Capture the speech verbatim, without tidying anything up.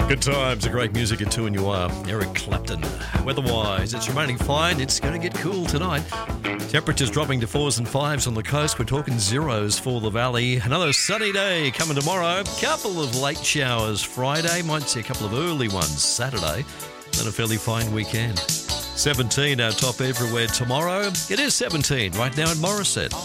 Good times, a great music at two and you are. Eric Clapton. Weather-wise, it's remaining fine. It's going to get cool tonight. Temperatures dropping to fours and fives on the coast. We're talking zeros for the valley. Another sunny day coming tomorrow. Couple of late showers Friday. Might see a couple of early ones Saturday. Then a fairly fine weekend. seventeen our top everywhere tomorrow. It is seventeen right now in Morisset.